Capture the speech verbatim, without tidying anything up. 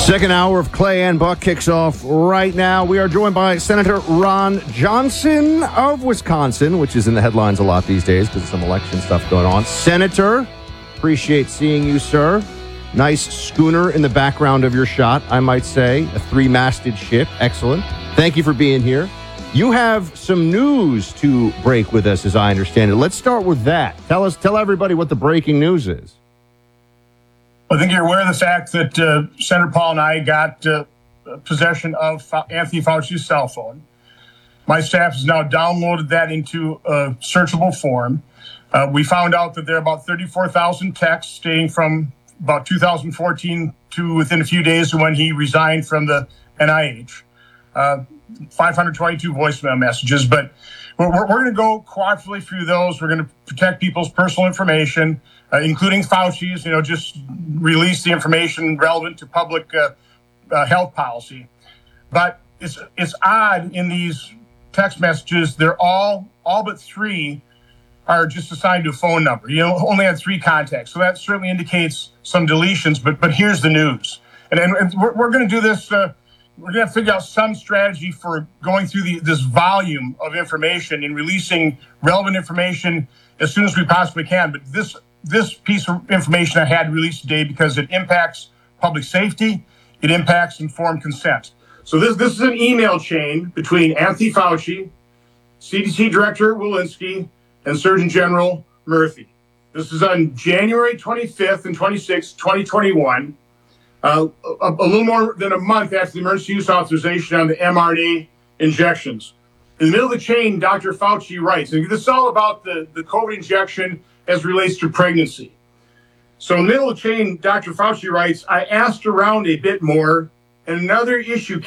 Second hour of Clay and Buck kicks off right now. We are joined by Senator Ron Johnson of Wisconsin, which is in the headlines a lot these days because of some election stuff going on. Senator, appreciate seeing you, sir. Nice schooner in the background of your shot, I might say. A three-masted ship. Excellent. Thank you for being here. You have some news to break with us, as I understand it. Let's start with that. Tell us, tell everybody what the breaking news is. I think you're aware of the fact that uh, Senator Paul and I got uh, possession of Fa- Anthony Fauci's cell phone. My staff has now downloaded that into a searchable form. Uh, we found out that there are about thirty-four thousand texts dating from about two thousand fourteen to within a few days of when he resigned from the N I H. Uh, five hundred twenty-two voicemail messages, but we're, we're going to go cooperatively through those. We're going to protect people's personal information, uh, including Fauci's, you know, just release the information relevant to public uh, uh, health policy. But it's it's odd in these text messages, they're all, all but three are just assigned to a phone number. You know, only had three contacts. So that certainly indicates some deletions, but but here's the news. And, and, and we're, we're going to do this, uh, we're going to figure out some strategy for going through the, this volume of information and releasing relevant information as soon as we possibly can. But this this piece of information I had released today because it impacts public safety, it impacts informed consent. So this this is an email chain between Anthony Fauci, C D C Director Walensky, and Surgeon General Murthy. This is on January twenty-fifth and twenty-sixth, twenty twenty-one, uh, a, a little more than a month after the emergency use authorization on the mRNA injections. In the middle of the chain, Doctor Fauci writes, and this is all about the, the COVID injection as relates to pregnancy. So in the middle of the chain, Doctor Fauci writes, I asked around a bit more, and another issue